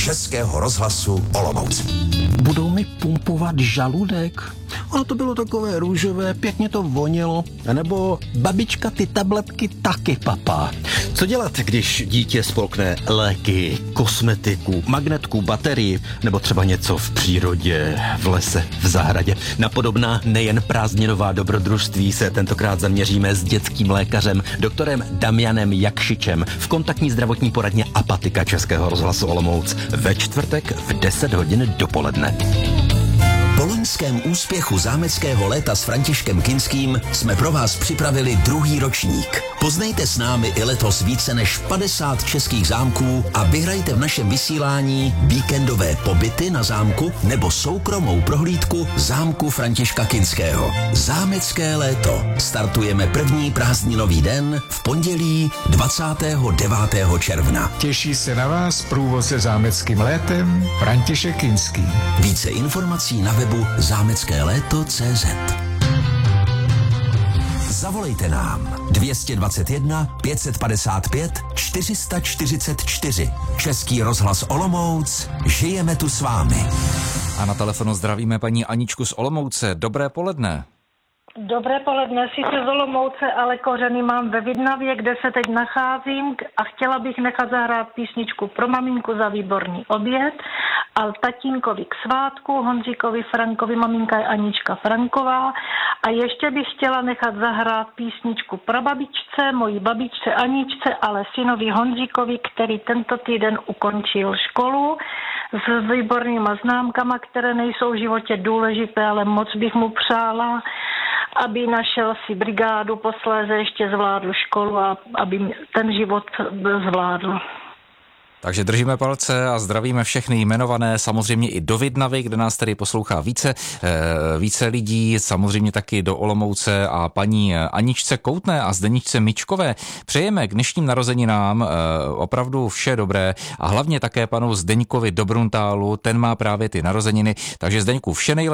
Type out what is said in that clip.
Českého rozhlasu Olomouc. Budou mi pumpovat žaludek? Ono to bylo takové růžové, pěkně to vonilo. Nebo babička ty tabletky taky papá. Co dělat, když dítě spolkne léky, kosmetiku, magnetku, baterii, nebo třeba něco v přírodě, v lese, v zahradě? Na podobná nejen prázdninová dobrodružství se tentokrát zaměříme s dětským lékařem, doktorem Damianem Jakšičem v kontaktní zdravotní poradně Apatika Českého rozhlasu Olomouc ve čtvrtek v 10 hodin dopoledne. Po loňském úspěchu zámeckého léta s Františkem Kinským jsme pro vás připravili druhý ročník. Poznejte s námi i letos více než 50 českých zámků a vyhrajte v našem vysílání víkendové pobyty na zámku nebo soukromou prohlídku zámku Františka Kinského. Zámecké léto. Startujeme první prázdninový den v pondělí 29. června. Těší se na vás průvodce zámeckým létem František Kinský. Více informací na webu zámeckéléto.cz. Zavolejte nám 221 555 444. Český rozhlas Olomouc. Žijeme tu s vámi. A na telefonu zdravíme paní Aničku z Olomouce. Dobré poledne. Dobré poledne, sice z Olomouce, ale kořeny mám ve Vidnavě, kde se teď nacházím a chtěla bych nechat zahrát písničku pro maminku za výborný oběd a tatínkovi k svátku, Honzíkovi Frankovi, maminka je Anička Franková a ještě bych chtěla nechat zahrát písničku pro babičce, mojí babičce Aničce, ale synovi Honzíkovi, který tento týden ukončil školu s výbornýma známkama, které nejsou v životě důležité, ale moc bych mu přála, aby našel si brigádu, posléze ještě zvládl školu a aby ten život zvládl. Takže držíme palce a zdravíme všechny jmenované, samozřejmě i do Vidnavy, kde nás tady poslouchá více lidí, samozřejmě taky do Olomouce a paní Aničce Koutné a Zdeničce Mičkové. Přejeme k dnešním narozeninám opravdu vše dobré a hlavně také panu Zdeňkovi Dobruntálu, ten má právě ty narozeniny, takže Zdeňku vše nejlepší.